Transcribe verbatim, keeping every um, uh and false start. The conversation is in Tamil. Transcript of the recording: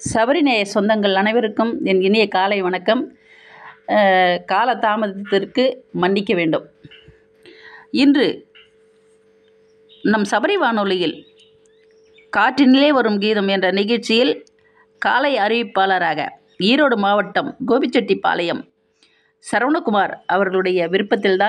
சபரிநேய சொந்தங்கள் அனைவருக்கும் என் இனிய காலை வணக்கம். கால தாமதத்திற்கு மன்னிக்க வேண்டும். இன்று நம் சபரி வானொலியில் காற்றினிலே வரும் கீதம் என்ற நிகழ்ச்சியில் காலை அறிவிப்பாளராக ஈரோடு மாவட்டம் கோபிச்செட்டிப்பாளையம் சரவணகுமார் அவர்களுடைய விருப்பத்தில்தான்